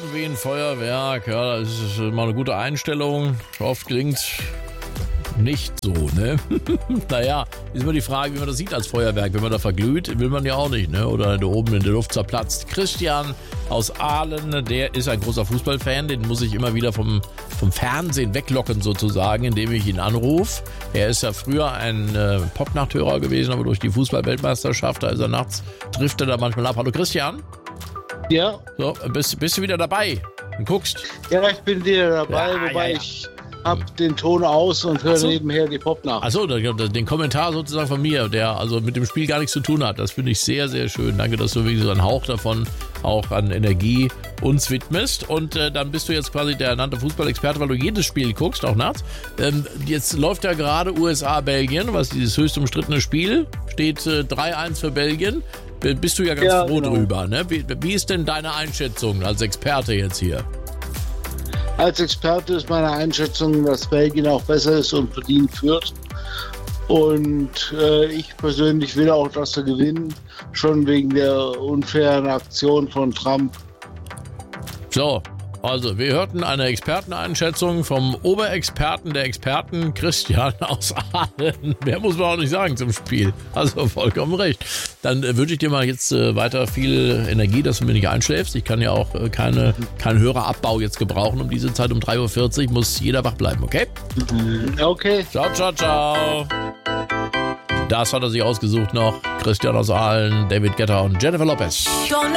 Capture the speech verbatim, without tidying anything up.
wie ein Feuerwerk. Ja, das ist mal eine gute Einstellung. Oft klingt nicht so, ne? Naja, ist immer die Frage, wie man das sieht als Feuerwerk. Wenn man da verglüht, will man ja auch nicht, ne? Oder da oben in der Luft zerplatzt. Christian aus Aalen, der ist ein großer Fußballfan. Den muss ich immer wieder vom, vom Fernsehen weglocken sozusagen, indem ich ihn anrufe. Er ist ja früher ein äh, Pop-Nachthörer gewesen, aber durch die Fußball-Weltmeisterschaft, da ist er nachts, trifft er da manchmal ab. Hallo Christian. Ja. So, bist, bist du wieder dabei und guckst? Ja, ich bin wieder dabei, Ja, wobei ja, ja. ich hab den Ton aus und höre so. nebenher die Pop nach. Achso, den Kommentar sozusagen von mir, der also mit dem Spiel gar nichts zu tun hat. Das finde ich sehr, sehr schön. Danke, dass du wirklich so einen Hauch davon auch an Energie uns widmest. Und äh, dann bist du jetzt quasi der ernannte Fußballexperte, weil du jedes Spiel guckst, auch nachts. Ähm, jetzt läuft ja gerade U S A-Belgien, was dieses höchst umstrittene Spiel. Steht äh, drei eins für Belgien. Bist du ja ganz ja, froh genau. drüber, ne? Wie, wie ist denn deine Einschätzung als Experte jetzt hier? Als Experte ist meine Einschätzung, dass Belgien auch besser ist und verdient führt. Und äh, ich persönlich will auch, dass sie gewinnen, schon wegen der unfairen Aktion von Trump. So, also wir hörten eine Experteneinschätzung vom Oberexperten der Experten, Christian aus Aalen. Mehr muss man auch nicht sagen zum Spiel. Also vollkommen recht. Dann äh, wünsche ich dir mal jetzt äh, weiter viel Energie, dass du mir nicht einschläfst. Ich kann ja auch äh, keine, keinen Hörerabbau jetzt gebrauchen. Um diese Zeit um drei Uhr vierzig muss jeder wach bleiben, okay? Okay. Ciao, ciao, ciao. Das hat er sich ausgesucht noch. Christian aus Aalen, David Guetta und Jennifer Lopez.